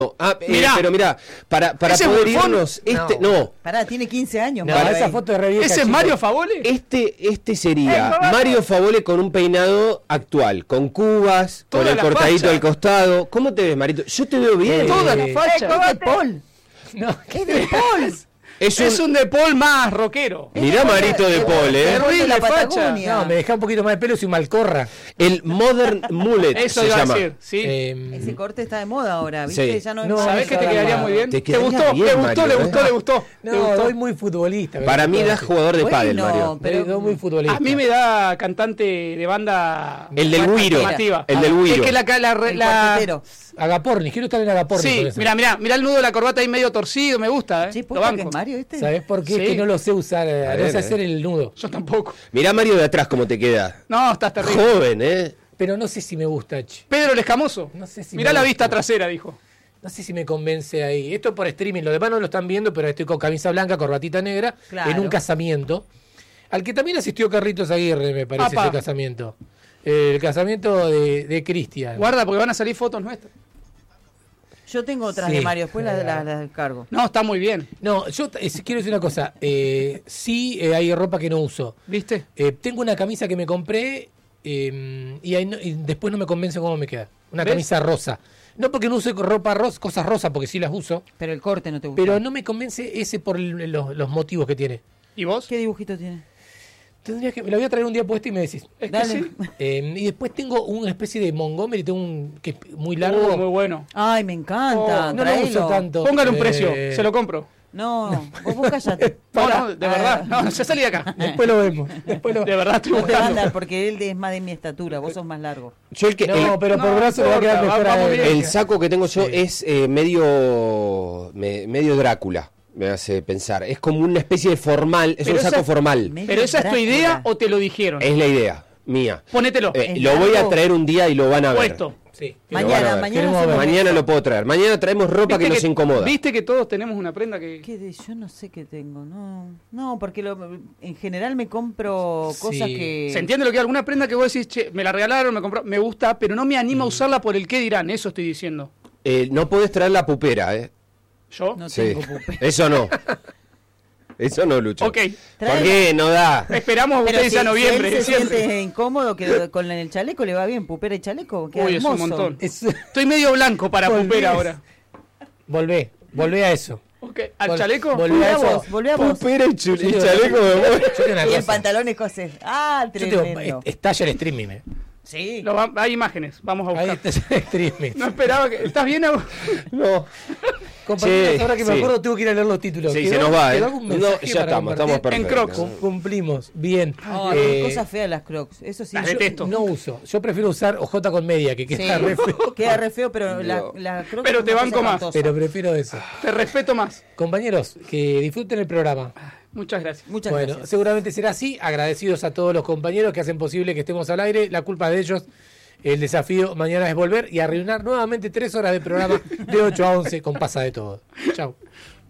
Mirá. Pero mirá, para ¿Ese poder Buffon? irnos, no. Pará, tiene 15 años. No, Mario esa ahí. foto de revieja. ¿Ese es Mario Favole? Este sería Mario Favole con un peinado actual, con cubas, Toda con el la cortadito facha. al costado. ¿Cómo te ves, Marito? Yo te veo bien. Toda la facha. Es de Paul. No, Es de Paul. Es un De Paul más rockero. Mirá Marito de Paul, Terrible la facha. Patagonia. no, me deja un poquito más de pelo, soy Malcorra. El Modern Mullet Eso se iba llama. a decir, sí. Ese corte está de moda ahora, ¿viste? Sí. Ya no, No, ¿Sabés que te quedaría muy bien? Te ¿Te quedaría gustó? bien, ¿Te gustó? Mario, ¿Le gustó? ¿Le gustó? ¿Le No, gustó? soy muy futbolista. Para mí das jugador de Bueno, pádel, Mario. pero- Soy muy futbolista. A mí me da cantante de banda. El del Guiro. llamativa. El del Es Guiro. que El cuartetero. Agaporni, quiero estar en Agaporni. Sí, con eso. mirá el nudo de la corbata ahí medio torcido, me gusta, Sí, Lo ¿puesto que banco. es Mario este? ¿Sabés por qué? Sí. Es que no lo sé usar, A no ver, sé hacer el nudo. Yo tampoco. Mirá Mario de atrás cómo te queda. No, estás terrible. Joven, ¿eh? Pero no sé si me gusta, che. Pedro el Escamoso. No sé si Mirá me la gusta. vista trasera, dijo. No sé si me convence ahí. Esto es por streaming, los demás no lo están viendo, pero estoy con camisa blanca, corbatita negra, Claro. en un casamiento. Al que también asistió Carlitos Aguirre, me parece, Apa. ese casamiento. El casamiento de Cristian. Guarda, porque van a salir fotos nuestras. Yo tengo otras Sí. de Mario, después las cargo. No, está muy bien. No, yo quiero decir una cosa. Sí, hay ropa que no uso. ¿Viste? Tengo una camisa que me compré y después no me convence cómo me queda. Una ¿Ves? camisa rosa. No porque no use ropa rosa, cosas rosas, porque sí las uso. Pero el corte no te gusta. Pero no me convence ese por los motivos que tiene. ¿Y vos? ¿Qué dibujito tiene? Tendrías que, me la voy a traer un día puesta y me decís. Es que Dale. sí. Y después tengo una especie de Montgomery, tengo un que es muy largo. Muy bueno. Ay, me encanta. no lo traelo. uso tanto. Póngale un precio, se lo compro. No, vos cállate. No, de verdad. No, ya salí de acá. Después lo vemos. Después lo... De verdad estoy No te va a buscando. andar porque él es más de mi estatura, vos sos más largo. Yo el que No, pero por no brazo le va a quedar importa, mejor a vamos él. bien. el saco que tengo yo Sí. es medio Drácula, me hace pensar. Es como una especie de formal, es Pero un saco esa- formal. Medio ¿Pero esa es tu Drácula. idea o te lo dijeron? Es la idea mía. Ponételo. ¿Es Lo voy a largo? traer un día y lo van a ver. Puesto. Sí. Lo van a Mañana, ver. mañana. Queremos hacemos ver. Mañana eso. lo puedo traer. Mañana traemos ropa que nos incomoda. Viste que todos tenemos una prenda que... ¿Qué yo no sé qué tengo, no, porque en general me compro cosas Sí. que... ¿Se entiende lo que alguna prenda que vos decís, che, me la regalaron, me gusta, pero no me animo a usarla por el qué dirán? Eso estoy diciendo. No podés traer la pupera, ¿eh? ¿Yo? No Sí. tengo pupera. Eso no. Eso no, Lucho. Ok. ¿Por qué? No da. Esperamos Pero ustedes si, a noviembre, si él se siempre. siente incómodo que con el chaleco le va bien, pupera y chaleco, queda Uy, es un hermoso. montón. Es- Estoy medio blanco para Volvés. pupera ahora. Volvé a eso. Ok, ¿al Vol- chaleco? volvé Volvé a eso. vos, volvé a vos. Pupera y Yo te y digo- chaleco de vuelo. Yo te digo una Y el cosa. pantalón escocés. Ah, Yo te digo, tremendo. estalla el streaming. Sí. Hay imágenes, vamos a Ahí buscar. está el streaming. No esperaba que... ¿Estás bien? No. Compañeros, Sí, ahora que me sí. acuerdo tengo que ir a leer los títulos. Sí, ¿Quedó- se nos va, quedó ¿eh? algún No, mensaje ya para estamos compartir? perfectos. Cumplimos, bien. Ay, Eh, cosas feas las crocs, eso sí. Las yo- detesto. No uso. Yo prefiero usar OJ con media, que Sí, queda re feo. queda re feo, pero la crocs Pero es te una banco cosa más. espantosa. Pero prefiero eso. Te respeto más. Compañeros, que disfruten el programa. Muchas gracias. Muchas Bueno, gracias. seguramente será así. Agradecidos a todos los compañeros que hacen posible que estemos al aire. La culpa de ellos. El desafío mañana es volver y arruinar nuevamente 3 horas de programa de 8 a 11 con Pasa de Todo. Chau.